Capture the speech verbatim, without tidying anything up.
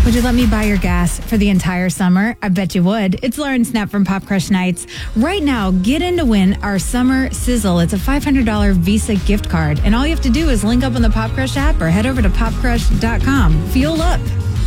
Would you let me buy your gas for the entire summer? I bet you would. It's Lauren Snap from Pop Crush Nights. Right now, get in to win our summer sizzle. It's a five hundred dollars Visa gift card. And all you have to do is link up on the Pop Crush app or head over to pop crush dot com. Fuel up.